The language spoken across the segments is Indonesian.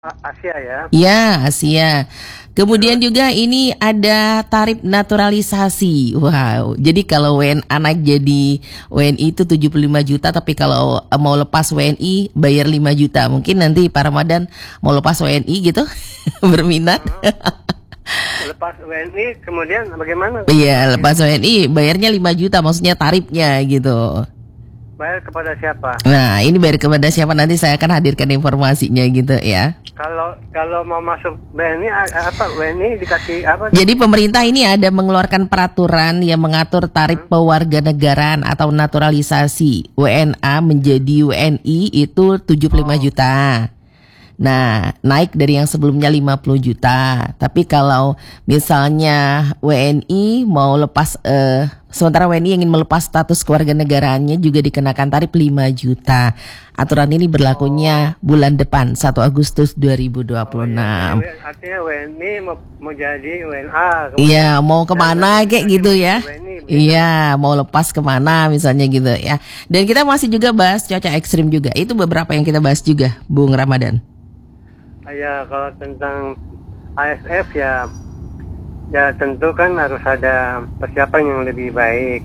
Asia ya. Ya, Asia. Kemudian juga ini ada tarif naturalisasi. Wow. Jadi kalau WNA naik jadi WNI itu 75 juta, tapi kalau mau lepas WNI bayar 5 juta. Mungkin nanti Pak Ramadan mau lepas WNI gitu. Berminat. Lepas WNI kemudian bagaimana? Iya, lepas WNI bayarnya 5 juta, maksudnya tarifnya gitu. Bayar kepada siapa? Nah, ini bayar kepada siapa, nanti saya akan hadirkan informasinya gitu ya. Kalau mau masuk WNI apa WNI dikasih apa? Jadi pemerintah ini ada mengeluarkan peraturan yang mengatur tarif pewarganegaraan atau naturalisasi WNA menjadi WNI itu 75 juta. Nah, naik dari yang sebelumnya 50 juta. Tapi kalau misalnya WNI mau lepas sementara WNI ingin melepas status kewarganegaraannya juga dikenakan tarif 5 juta. Aturan ini berlakunya bulan depan 1 Agustus 2026. Artinya WNI mau jadi WNA. Iya, mau kemana kayak gitu ya. Iya, mau lepas kemana misalnya gitu ya. Dan kita masih juga bahas cuaca ekstrim juga. Itu beberapa yang kita bahas juga, Bung Ramadan. Ya, kalau tentang ASF ya tentu kan harus ada persiapan yang lebih baik.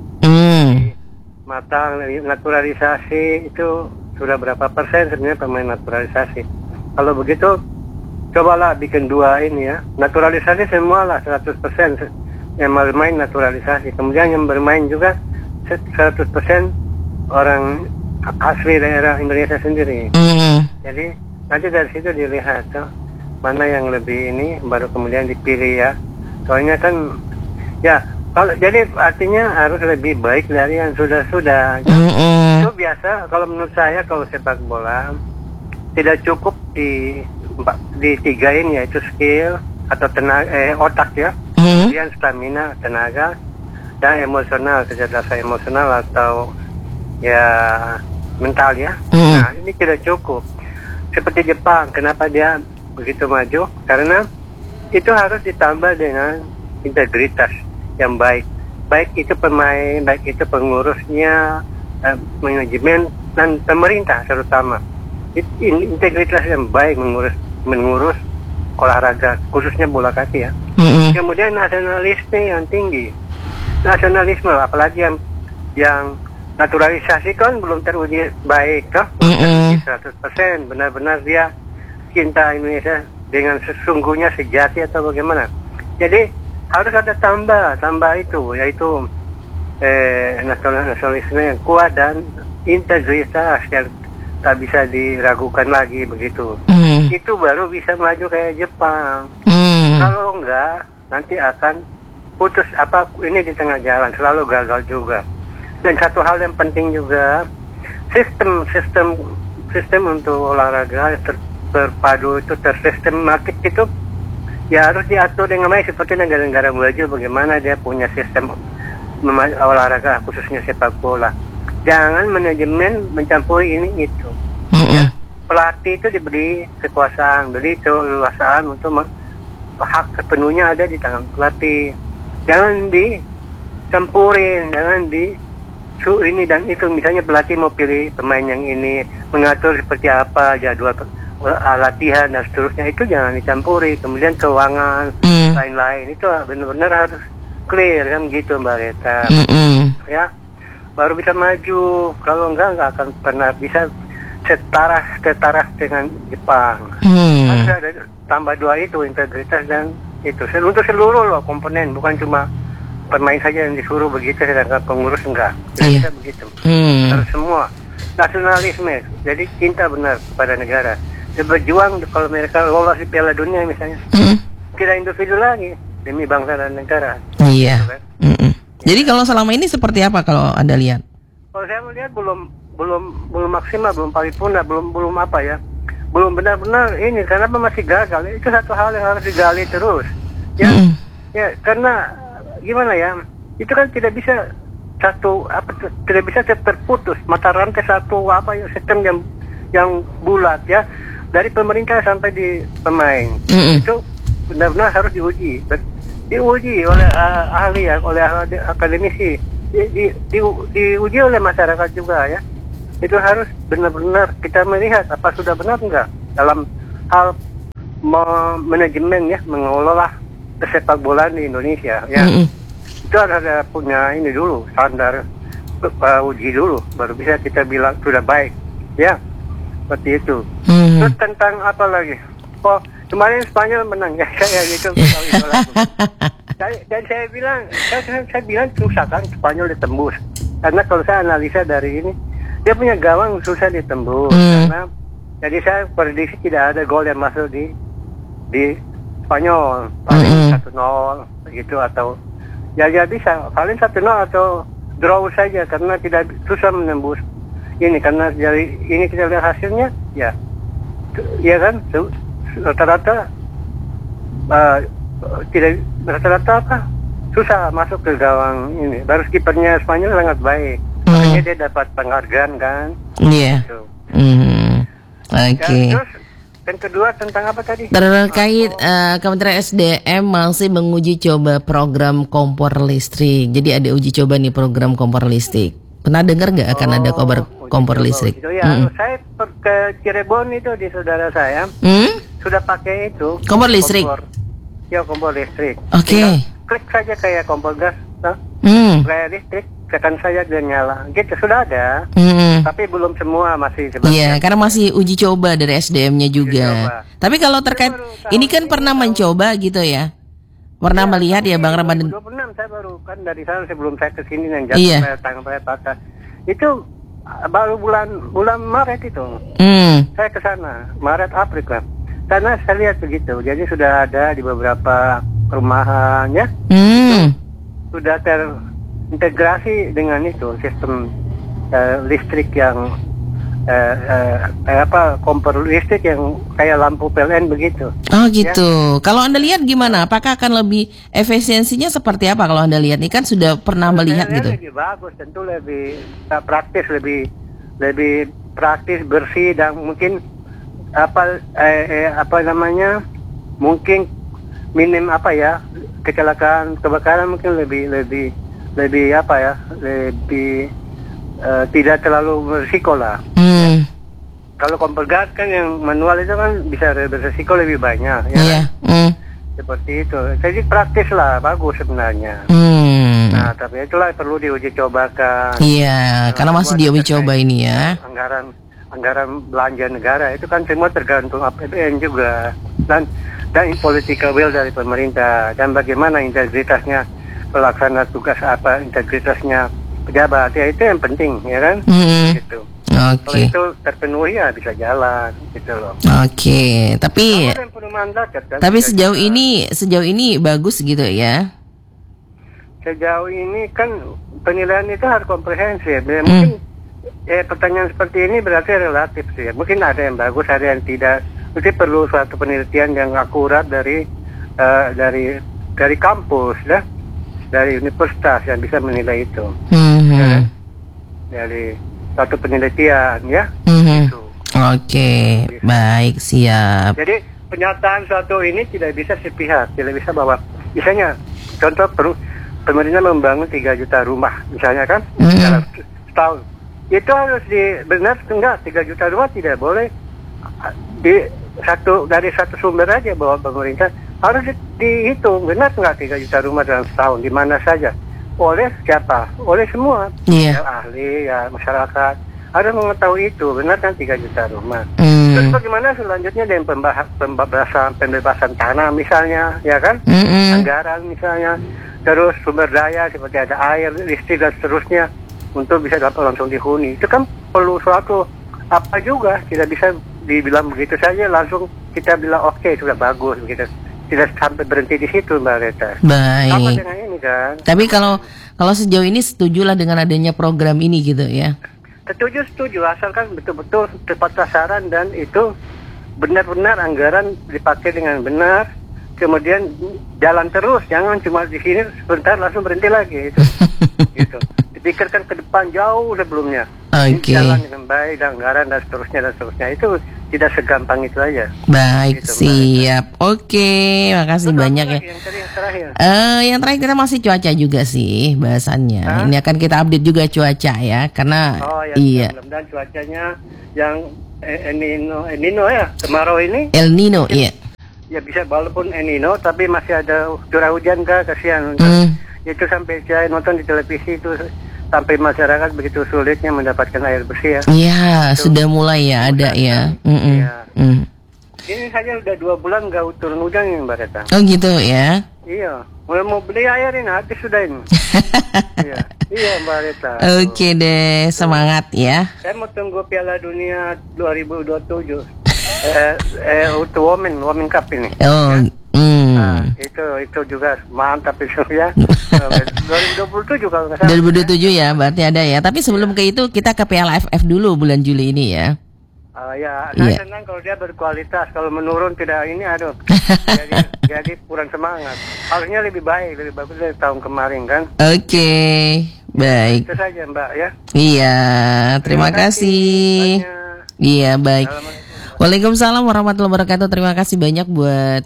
Matang, naturalisasi itu sudah berapa persen sebenarnya pemain naturalisasi. Kalau begitu, cobalah bikin dua ini ya. Naturalisasi semualah 100% yang bermain naturalisasi. Kemudian yang bermain juga 100% orang asli daerah Indonesia sendiri. Jadi nanti dari situ dilihat mana yang lebih ini, baru kemudian dipilih ya. Soalnya kan ya kalau jadi artinya harus lebih baik dari yang sudah-sudah. Itu biasa kalau menurut saya, kalau sepak bola tidak cukup di tiga ini, yaitu skill atau tenaga, otak ya, kemudian stamina, tenaga, dan emosional, kecerdasan emosional atau ya mental ya. Nah, ini tidak cukup. Seperti Jepang, kenapa dia begitu maju? Karena itu harus ditambah dengan integritas yang baik. Baik itu pemain, baik itu pengurusnya, manajemen, dan pemerintah terutama. Integritas yang baik mengurus olahraga, khususnya bola kaki ya. Kemudian nasionalisme yang tinggi. Nasionalisme, apalagi yang naturalisasi kan belum teruji baik toh, 100% benar-benar dia cinta Indonesia dengan sesungguhnya, sejati atau bagaimana. Jadi harus ada tambah itu, yaitu nasionalisme yang kuat dan integritas yang tak bisa diragukan lagi begitu. Itu baru bisa maju kayak Jepang. Kalau enggak nanti akan putus ini di tengah jalan, selalu gagal juga. Dan satu hal yang penting juga, sistem untuk olahraga terpadu itu, tersistematik itu ya harus diatur dengan baik seperti negara-negara maju, bagaimana dia punya sistem olahraga khususnya sepak bola. Jangan manajemen mencampuri ini itu. Ya, pelatih itu diberi kekuasaan, beri keleluasaan untuk hak sepenuhnya ada di tangan pelatih. Jangan dicampurin, jangan ini dan itu. Misalnya pelatih mau pilih pemain yang ini, mengatur seperti apa jadwal latihan dan seterusnya, itu jangan dicampuri. Kemudian keuangan lain-lain itu benar-benar harus clear kan gitu, Mbak Reta. Ya, baru bisa maju. Kalau enggak akan pernah bisa setara dengan Jepang. Harus ada tambah dua itu, integritas dan itu untuk seluruh loh komponen, bukan cuma pemain saja yang disuruh begitu, sedangkan pengurus enggak. Bisa begitu. Harus semua. Nasionalisme, jadi cinta benar kepada negara. Dia berjuang kalau mereka lolos di Piala Dunia misalnya. Tidak individu lagi, demi bangsa dan negara. Iya. Gitu, kan? Jadi kalau selama ini seperti apa kalau Anda lihat? Kalau saya melihat belum maksimal, belum paripurna, belum apa ya. Belum benar-benar ini, karena masih gagal. Itu satu hal yang harus digali terus. Ya, ya karena gimana ya, itu kan tidak bisa tidak bisa terputus mata rantai satu sistem yang bulat ya, dari pemerintah sampai di pemain. Itu benar-benar harus diuji oleh ahli ya, oleh akademisi, diuji oleh masyarakat juga ya. Itu harus benar-benar kita melihat apa sudah benar enggak dalam hal manajemen ya, mengelola sepak bola di Indonesia ya. Itu ada punya ini dulu, standar uji dulu, baru bisa kita bilang sudah baik ya, seperti itu. Terus tentang apa lagi? Oh, kemarin Spanyol menang ya, saya gitu. Dan saya bilang susah kan Spanyol ditembus, karena kalau saya analisa dari ini, dia punya gawang susah ditembus. Karena jadi saya prediksi tidak ada gol yang masuk di Spanyol, paling 1-0 begitu, atau ya bisa paling 1-0 atau draw saja, karena tidak susah menembus ini, karena dari ini kita lihat hasilnya ya kan rata-rata tidak rata-rata susah masuk ke gawang ini. Baru kipernya Spanyol sangat baik, makanya dia dapat penghargaan kan. Iya. Gitu. Oke. Terus yang kedua tentang apa tadi? Terkait Kementerian SDM masih menguji coba program kompor listrik. Jadi ada uji coba nih program kompor listrik. Pernah dengar nggak akan ada kompor listrik? Itu ya, saya ke Cirebon itu di saudara saya sudah pakai itu. Kompor listrik. Kompor listrik. Oke. Klik saja kayak kompor gas, kayak listrik, tekan saja dia nyala. Gitu sudah ada. Tapi belum semua, masih sebagian. Iya, karena masih uji coba dari SDM-nya juga. Tapi kalau terkait ini kan pernah mencoba gitu ya. Pernah melihat ya Bang Ramadan. 2026 saya baru kan dari sana sebelum saya ke sini dan jatuh saya patah. Itu baru bulan Maret itu. Saya ke sana, Maret April kan. Karena saya lihat begitu. Jadi sudah ada di beberapa perumahan ya. Sudah terintegrasi dengan itu sistem listrik yang kompor listrik yang kayak lampu PLN begitu. Oh gitu. Ya. Kalau Anda lihat gimana? Apakah akan lebih efisiensinya seperti apa kalau Anda lihat? Ini kan sudah pernah melihat gitu. Lebih bagus, tentu lebih praktis, lebih praktis, bersih, dan mungkin mungkin minim kecelakaan, kebakaran mungkin lebih tidak terlalu berisiko lah. Kalau kompor gas kan yang manual itu kan bisa berisiko lebih banyak ya. Seperti itu. Jadi praktis lah, bagus sebenarnya. Nah, tapi itulah perlu diuji cobakan. Iya, karena masih diuji coba ini ya. Anggaran belanja negara itu kan semua tergantung APBN juga, dan political will dari pemerintah, dan bagaimana integritasnya pelaksana tugas, integritasnya pejabat, ya itu yang penting ya kan. Gitu. Kalau itu terpenuhi ya bisa jalan gitu loh. Tapi sejauh ini bagus gitu ya. Sejauh ini kan penilaian itu harus komprehensif. Mungkin pertanyaan seperti ini berarti relatif sih. Mungkin ada yang bagus, ada yang tidak. Mesti perlu suatu penelitian yang akurat dari kampus ya, dari universitas yang bisa menilai itu. Ya, dari suatu penelitian ya. Gitu. Baik, siap. Jadi pernyataan suatu ini tidak bisa sepihak, tidak bisa bahwa misalnya contoh pemerintah membangun 3 juta rumah misalnya kan dalam setahun. Itu harus benar enggak, 3 juta rumah tidak boleh dari satu sumber aja, bahwa pemerintah harus dihitung benar enggak 3 juta rumah dalam setahun, di mana saja, oleh siapa, oleh semua ya, ahli ya, masyarakat harus mengetahui itu benar kan 3 juta rumah. Terus bagaimana selanjutnya dengan pembebasan tanah misalnya ya kan, anggaran misalnya, terus sumber daya seperti ada air, listrik dan seterusnya untuk bisa dapat langsung dihuni. Itu kan perlu suatu juga, tidak bisa dibilang begitu saja langsung kita bilang oke, sudah bagus begitu. Tidak sampai berhenti di situ Mbak Reta. Baik. Sama dengan ini kan. Tapi kalau sejauh ini setujulah dengan adanya program ini gitu ya. Setuju, asalkan betul-betul tepat sasaran dan itu benar-benar anggaran dipakai dengan benar. Kemudian jalan terus, jangan cuma di sini sebentar langsung berhenti lagi itu. Gitu. Dipikirkan ke depan jauh sebelumnya. Jalan dengan baik, dan anggaran dan seterusnya. Itu tidak segampang itu aja. Baik, gitu, siap. Oke, makasih banyak ya. Yang terakhir. Yang terakhir kita masih cuaca juga sih bahasannya. Ini akan kita update juga cuaca ya, karena mudah-mudahan cuacanya yang El Nino ya, kemarau ini. El Nino, iya. ya bisa walaupun El Nino tapi masih ada curah hujan Kak, kasihan. Itu sampai saya nonton di televisi itu sampai masyarakat begitu sulitnya mendapatkan air bersih ya. Iya, sudah mulai ya ada ya. Iya. Ini saja udah 2 bulan nggak turun hujan ini Mbak Reta. Oh gitu ya. Iya, mau beli air ini habis sudah ini. Iya Mbak Reta. Oke deh, semangat ya. Saya mau tunggu Piala Dunia 2027. Untuk Women Cup ini. Oh. Nah, itu juga mantap itu ya. 2027 kalau nggak salah. 2027 ya, berarti ada ya. Tapi sebelum ke itu kita ke Piala AFF dulu bulan Juli ini ya. Saya senang kalau dia berkualitas. Kalau menurun tidak ini, aduh, jadi kurang semangat. Harusnya lebih bagus dari tahun kemarin kan. Oke, baik. Itu saja Mbak ya. Iya, terima kasih. Iya, baik. Waalaikumsalam warahmatullahi wabarakatuh. Terima kasih banyak buat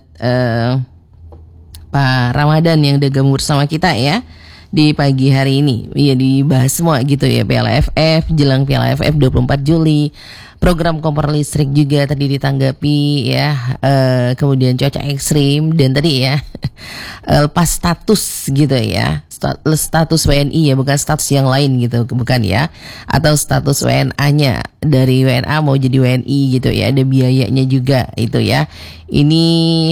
Pak Ramadan yang udah gabung bersama kita ya di pagi hari ini. Iya, dibahas semua gitu ya, Piala AFF, jelang Piala AFF 24 Juli. Program kompor listrik juga tadi ditanggapi ya, kemudian cuaca ekstrim dan tadi ya pas status gitu ya, status WNI ya, bukan status yang lain gitu, bukan ya, atau status WNA-nya dari WNA mau jadi WNI gitu ya, ada biayanya juga itu ya. Ini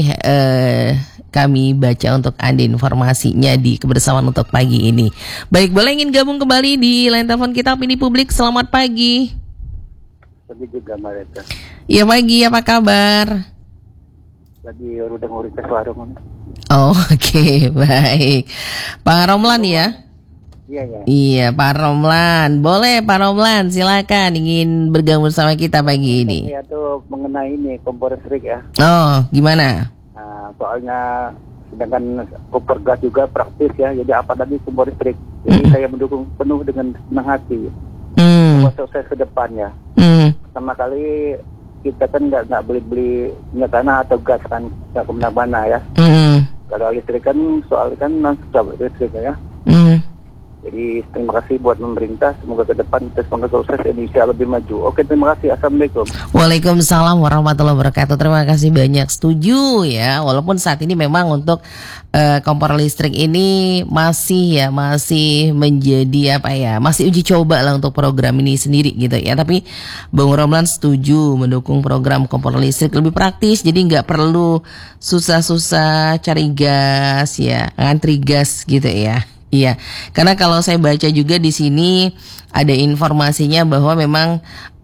kami baca untuk Anda informasinya di kebersamaan untuk pagi ini. Baik, boleh ingin gabung kembali di line telepon kita Opini Publik. Selamat pagi. Tapi juga mereka. Iya pagi, apa kabar? Lagi udah ngurus ke warung. Oh, oke, baik. Pak Romlan ya? Iya. Iya, Pak Romlan. Boleh Pak Romlan, silakan ingin bergabung sama kita pagi ini. Iya tuh mengenai ini kompor listrik ya. Oh, gimana? Nah, soalnya sedangkan kompor gas juga praktis ya. Jadi apa tadi kompor listrik. Jadi saya mendukung penuh dengan senang hati. Sukses ke depannya. Pertama kali kita kan nggak beli minyak tanah atau gas kan, nggak kemana-mana ya. Kalau listrik kan soal kan langsung listrik ya. Jadi terima kasih buat pemerintah, semoga ke depan semoga sukses Indonesia lebih maju. Oke, terima kasih. Assalamualaikum. Waalaikumsalam warahmatullahi wabarakatuh. Terima kasih banyak. Setuju ya, walaupun saat ini memang untuk kompor listrik ini masih menjadi masih uji coba lah untuk program ini sendiri gitu ya. Tapi Bang Romlan setuju mendukung program kompor listrik lebih praktis, jadi nggak perlu susah-susah cari gas ya, ngantri gas gitu ya. Iya, karena kalau saya baca juga di sini ada informasinya bahwa memang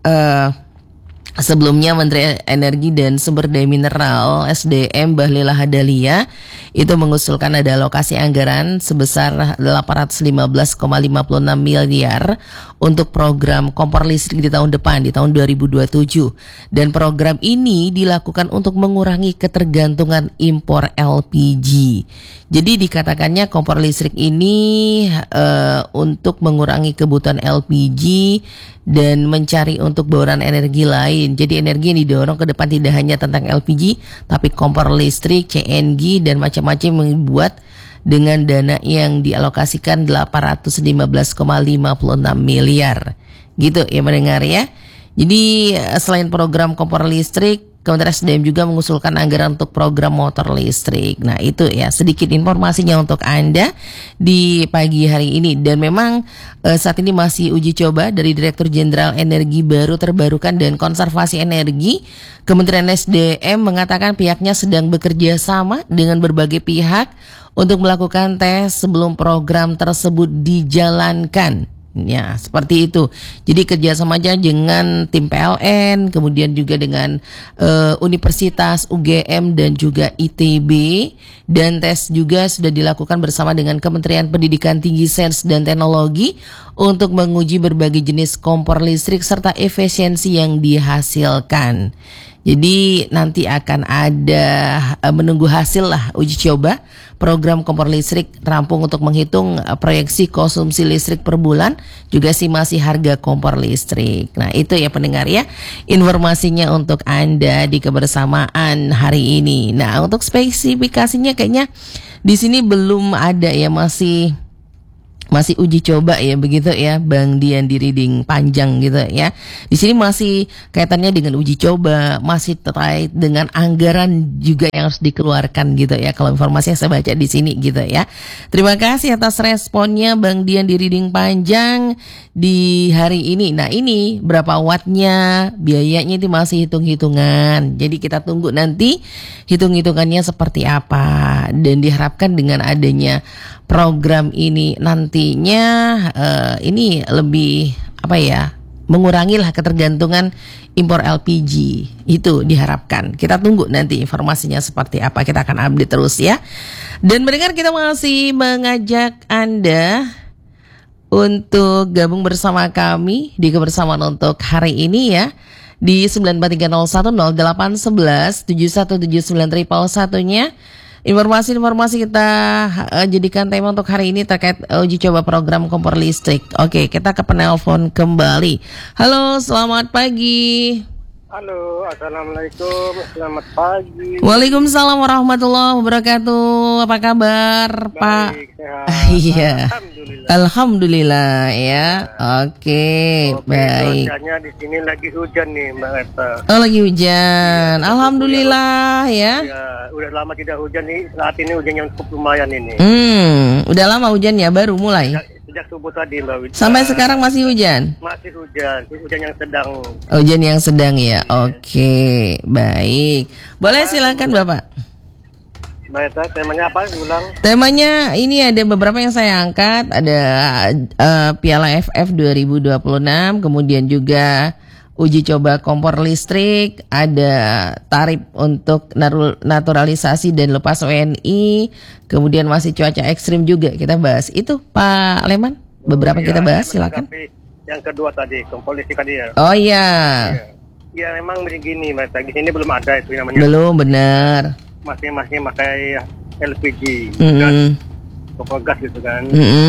sebelumnya Menteri Energi dan Sumber Daya Mineral SDM Bahlil Lahadalia itu mengusulkan ada alokasi anggaran sebesar 815,56 miliar untuk program kompor listrik di tahun depan, di tahun 2027. Dan program ini dilakukan untuk mengurangi ketergantungan impor LPG. Jadi dikatakannya kompor listrik ini untuk mengurangi kebutuhan LPG dan mencari untuk bauran energi lain. Jadi energi yang didorong ke depan tidak hanya tentang LPG, tapi kompor listrik, CNG, dan macam-macam yang dibuat dengan dana yang dialokasikan 815,56 miliar. Gitu ya mendengar ya. Jadi selain program kompor listrik, Kementerian SDM juga mengusulkan anggaran untuk program motor listrik. Nah itu ya sedikit informasinya untuk Anda di pagi hari ini. Dan memang saat ini masih uji coba dari Direktur Jenderal Energi Baru Terbarukan dan Konservasi Energi. Kementerian SDM mengatakan pihaknya sedang bekerja sama dengan berbagai pihak untuk melakukan tes sebelum program tersebut dijalankan. Ya, seperti itu. Jadi kerjasamanya dengan tim PLN, kemudian juga dengan Universitas UGM dan juga ITB. Dan tes juga sudah dilakukan bersama dengan Kementerian Pendidikan Tinggi, Sains dan Teknologi untuk menguji berbagai jenis kompor listrik serta efisiensi yang dihasilkan. Jadi nanti akan ada menunggu hasil lah uji coba program kompor listrik rampung untuk menghitung proyeksi konsumsi listrik per bulan, juga estimasi harga kompor listrik. Nah itu ya pendengar ya informasinya untuk Anda di kebersamaan hari ini. Nah untuk spesifikasinya kayaknya di sini belum ada ya, masih Masih uji coba ya begitu ya Bang Dian di reading panjang gitu ya. Di sini masih kaitannya dengan uji coba, masih terkait dengan anggaran juga yang harus dikeluarkan gitu ya. Kalau informasi yang saya baca di sini gitu ya. Terima kasih atas responnya Bang Dian di reading panjang di hari ini. Nah ini berapa wattnya, biayanya itu masih hitung-hitungan. Jadi kita tunggu nanti hitung-hitungannya seperti apa. Dan diharapkan dengan adanya program ini nantinya ini lebih mengurangi lah ketergantungan impor LPG, itu diharapkan. Kita tunggu nanti informasinya seperti apa, kita akan update terus ya. Dan mendengar kita masih mengajak Anda untuk gabung bersama kami di kebersamaan untuk hari ini ya, di 943010811 7179 nya. Informasi-informasi kita jadikan tema untuk hari ini terkait uji coba program kompor listrik. Oke, kita ke penelpon kembali. Halo, selamat pagi. Halo, assalamualaikum, selamat pagi. Waalaikumsalam warahmatullahi wabarakatuh. Apa kabar, Pak? Sehat. Iya. Alhamdulillah ya. Oke, baik. Cuacanya di sini lagi hujan nih, Mbak Eta. Oh, lagi hujan. Alhamdulillah ya. Ya, udah lama tidak hujan nih. Saat ini hujan yang cukup lumayan ini. Udah lama hujannya, baru mulai. Sejak subuh tadi, Mbak Wita. Sampai sekarang masih hujan? Masih hujan yang sedang. Hujan yang sedang ya. Oke, baik. Boleh silakan Bapak. Mbak Eta, temanya apa? Ulang. Temanya ini ada beberapa yang saya angkat. Ada Piala AFF 2026, kemudian juga uji coba kompor listrik, ada tarif untuk naturalisasi dan lepas WNI, kemudian masih cuaca ekstrim juga kita bahas. Itu Pak Leman, beberapa kita bahas, silakan. Yang kedua tadi, kompor listrik tadi ya. Oh iya. Ya memang begini Mas, di sini belum ada itu namanya. Belum, benar. Masih pakai LPG, kompor gas gitu kan.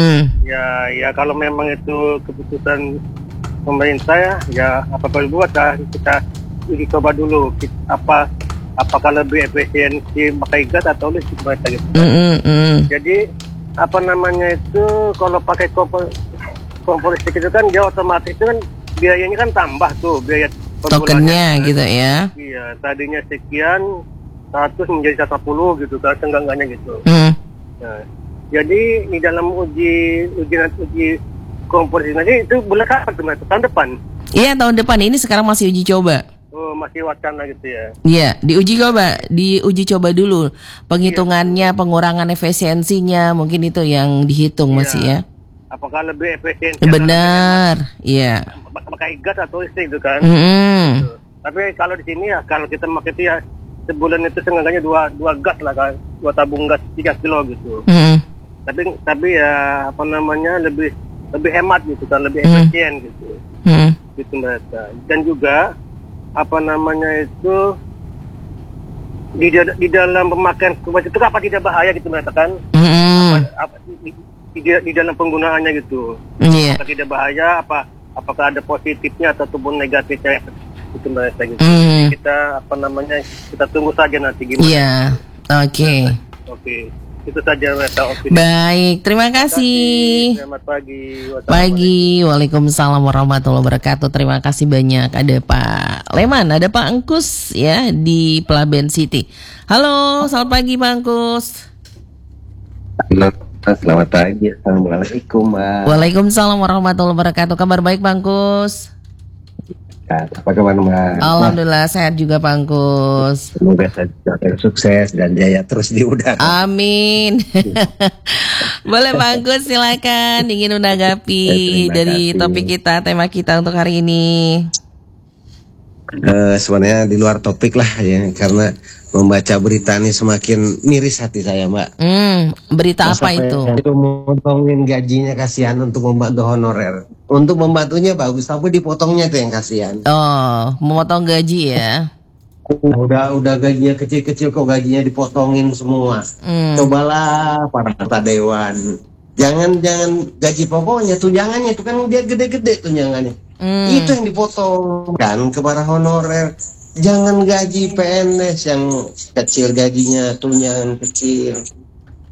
Ya kalau memang itu keputusan pemerintah ya apa perlu buat kita uji coba dulu apakah lebih efisiensi pakai gas atau listrik mereka gitu. Jadi apa namanya itu kalau pakai kompor listrik itu kan dia otomatis itu kan biayanya kan tambah tuh biaya tokennya gitu ya. Iya, tadinya sekian 100 menjadi 110 gitu kan seenggak-enggaknya gitu. Nah, jadi di dalam uji kompor listrik itu bulan kapan tuh Mas? Tahun depan? Iya, tahun depan. Ini sekarang masih uji coba. Oh, masih wacana gitu ya? Iya, diuji coba dulu. Penghitungannya, pengurangan efisiensinya, mungkin itu yang dihitung masih ya. Apakah lebih efisien? Benar, iya. Pakai gas atau listrik itu kan? Tapi kalau di sini ya, kalau kita pakai itu ya sebulan itu seenggaknya dua gas lah kan, 2 tabung gas 3 kilo gitu. Tapi ya apa namanya lebih hemat gitu kan, lebih efisien gitu. Gitu mereka. Dan juga apa namanya itu di dalam pemakaian kuas itu apa tidak bahaya gitu mereka kan? Di dalam penggunaannya gitu. Apakah tidak bahaya? Apakah ada positifnya ataupun negatifnya itu mereka gitu. Kita apa namanya kita tunggu saja nanti gimana. Iya. Oke. Itu saja Meta. Baik, terima kasih. Selamat pagi. Pagi, waalaikumsalam warahmatullahi wabarakatuh. Terima kasih banyak. Ada Pak Leman, ada Pak Angkus ya di Pelabuhan City. Halo, selamat pagi Pak Angkus. Halo, selamat pagi. Assalamualaikum Mbak. Waalaikumsalam warahmatullahi wabarakatuh. Kabar baik Pak Angkus? Apa kabar Mbak? Alhamdulillah sehat juga Pak Angkus. Semoga saja sukses dan jaya terus di udara. Amin. Boleh Pak Angkus silakan ingin menanggapi dari topik kita, tema kita untuk hari ini. Sebenarnya di luar topik lah ya, karena membaca berita ini semakin miris hati saya Mbak. Berita apa itu? Itu motongin gajinya, kasihan untuk membantu honorer. Untuk membantunya bagus, tapi dipotongnya itu yang kasihan. Oh, memotong gaji ya? Udah gajinya kecil-kecil kok gajinya dipotongin semua. Cobalah para anggota dewan. Jangan gaji pokoknya, tunjangannya itu kan dia gede-gede tunjangannya. Itu yang dipotong kan kepada honorer. Jangan gaji PNS yang kecil gajinya, tunjangan kecil.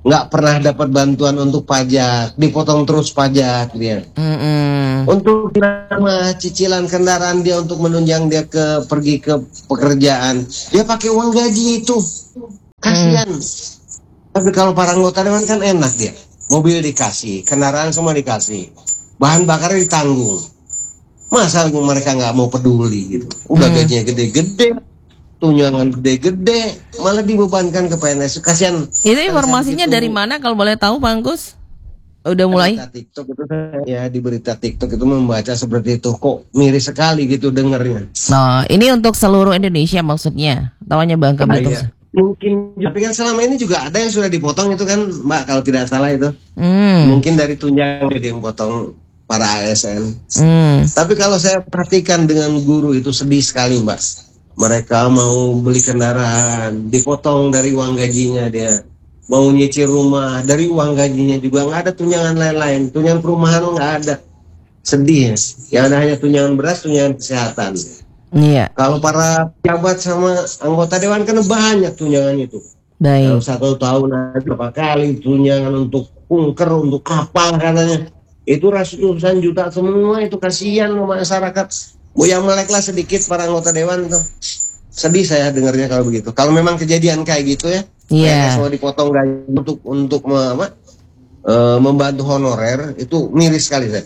nggak pernah dapat bantuan untuk pajak, dipotong terus pajak dia. Untuk cicilan kendaraan dia untuk menunjang dia pergi ke pekerjaan, dia pakai uang gaji itu, kasihan. Tapi kalau para anggota dewan kan enak dia, mobil dikasih, kendaraan semua dikasih, bahan bakarnya ditanggung. Masa mereka nggak mau peduli gitu? Udah gajinya gede-gede, tunjangan gede-gede, malah dibebankan ke PNS. Kasihan. Itu informasinya dari mana kalau boleh tahu, Pak Angkus? Udah mulai? TikTok itu ya, di berita TikTok itu membaca seperti itu, kok miris sekali gitu dengernya. Nah, ini untuk seluruh Indonesia maksudnya, tawanya Bangka Belitung. Iya. Mungkin, tapi kan selama ini juga ada yang sudah dipotong itu kan, Mbak, kalau tidak salah itu. Mungkin dari tunjangan dia yang potong para ASN. Tapi kalau saya perhatikan dengan guru itu sedih sekali, Mbak. Mereka mau beli kendaraan, dipotong dari uang gajinya dia. Mau nyicil rumah, dari uang gajinya juga nggak ada tunjangan lain-lain. Tunjangan perumahan nggak ada. Sedih ya. Yang ada hanya tunjangan beras, tunjangan kesehatan. Iya. Kalau para pejabat sama anggota dewan kan banyak tunjangan itu. Baik. Kalau 1 tahun ada berapa kali tunjangan untuk kunker, untuk kapal katanya. Itu ratusan juta semua, itu kasihan masyarakat. Bu yang meleklah sedikit para anggota dewan tuh. Sedih saya dengarnya kalau begitu. Kalau memang kejadian kayak gitu ya, semua dipotong gaji untuk membantu honorer, itu miris sekali saya.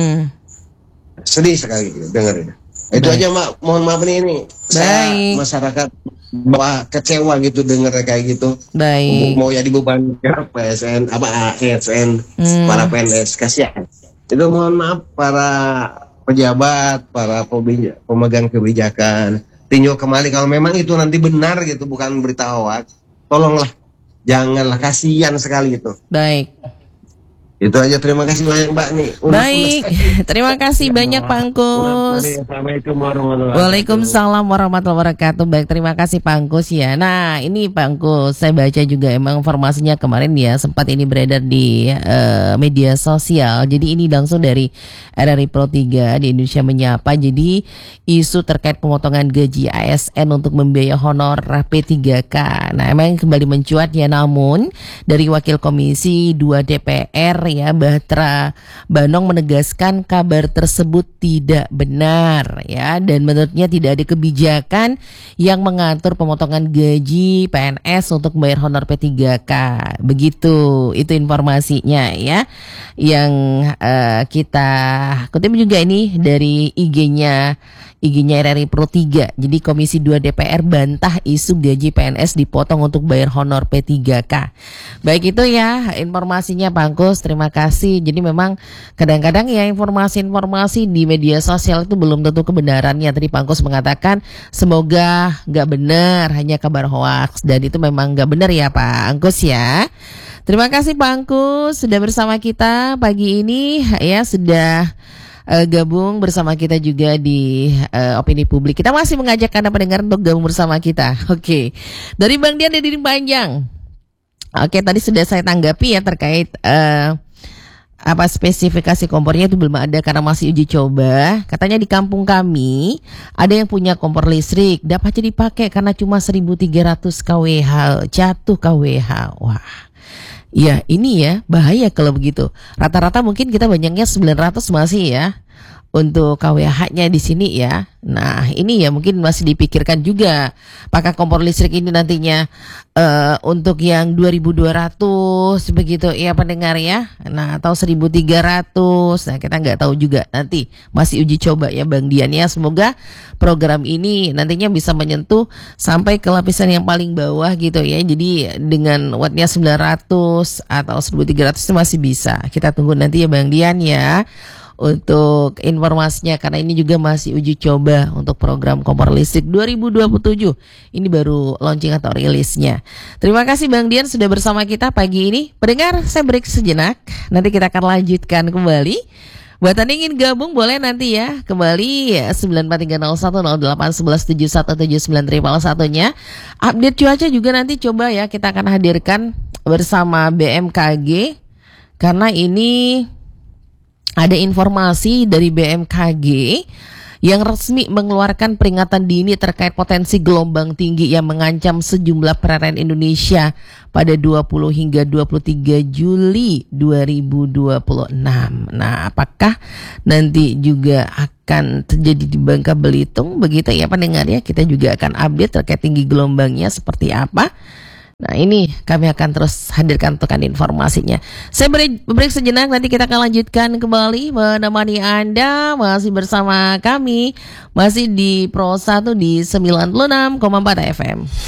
Sedih sekali dengarnya. Itu aja, Mbak. Mohon maaf nih ini. Saya masyarakat kecewa gitu dengar kayak gitu. Baik. Mau ya dibebankan PSN ASN para PNS, kasihan. Itu mohon maaf para pejabat, para pemegang kebijakan, tinjau kembali kalau memang itu nanti benar gitu, bukan berita hoax. Tolonglah, janganlah, kasihan sekali itu. Baik. Itu aja, terima kasih banyak, Mbak nih. Baik, terima kasih banyak Pak Angkus. Assalamualaikum warahmatullahi wabarakatuh. Waalaikumsalam warahmatullahi wabarakatuh. Baik, terima kasih Pak Angkus ya. Nah, ini Pak Angkus, saya baca juga emang informasinya kemarin ya, sempat ini beredar di media sosial. Jadi ini langsung dari RRI Pro 3 di Indonesia Menyapa. Jadi isu terkait pemotongan gaji ASN untuk membiayai honor P3K. Nah, emang kembali mencuat ya, namun dari Wakil Komisi 2 DPR ya, Batra Banong menegaskan kabar tersebut tidak benar ya, dan menurutnya tidak ada kebijakan yang mengatur pemotongan gaji PNS untuk membayar honor P3K. Begitu, itu informasinya ya, yang kita kutip juga ini dari IG-nya RRI Pro 3. Jadi Komisi 2 DPR bantah isu gaji PNS dipotong untuk bayar honor P3K. Baik, itu ya informasinya Pak Angkus, terima kasih. Jadi memang kadang-kadang ya informasi-informasi di media sosial itu belum tentu kebenarannya. Tadi Pak Angkus mengatakan semoga nggak benar, hanya kabar hoaks, dan itu memang nggak benar ya Pak Angkus ya. Terima kasih Pak Angkus sudah bersama kita pagi ini ya, sudah gabung bersama kita juga di Opini Publik. Kita masih mengajak Anda pendengar untuk gabung bersama kita. Oke. Dari Bang Dian dari Panjang. Oke, tadi sudah saya tanggapi ya terkait apa spesifikasi kompornya itu belum ada karena masih uji coba. Katanya di kampung kami ada yang punya kompor listrik, dapatnya dipakai karena cuma 1.300 kWh, jatuh kWh. Wah. Ya ini ya bahaya kalau begitu. Rata-rata mungkin kita banyaknya 900 masih ya untuk KWH-nya di sini ya. Nah ini ya mungkin masih dipikirkan juga apakah kompor listrik ini nantinya untuk yang 2.200 begitu ya pendengar ya. Nah atau 1.300. Nah kita nggak tahu juga, nanti masih uji coba ya Bang Dian ya. Semoga program ini nantinya bisa menyentuh sampai ke lapisan yang paling bawah gitu ya. Jadi dengan wattnya 900 atau 1.300 itu masih bisa. Kita tunggu nanti ya Bang Dian ya untuk informasinya, karena ini juga masih uji coba untuk program kompor listrik 2027. Ini baru launching atau rilisnya. Terima kasih Bang Dian sudah bersama kita pagi ini. Pendengar, saya break sejenak. Nanti kita akan lanjutkan kembali. Buat Anda ingin gabung boleh nanti ya kembali ya 9430108117179 Update cuaca juga nanti coba ya kita akan hadirkan bersama BMKG, karena ini ada informasi dari BMKG yang resmi mengeluarkan peringatan dini terkait potensi gelombang tinggi yang mengancam sejumlah perairan Indonesia pada 20 hingga 23 Juli 2026. Nah, apakah nanti juga akan terjadi di Bangka Belitung? Begitu ya pendengar ya, kita juga akan update terkait tinggi gelombangnya seperti apa. Nah, ini kami akan terus hadirkan untuk informasinya. Saya break sejenak, nanti kita akan lanjutkan kembali menemani Anda masih bersama kami, masih di Pro 1 di 96,4 FM.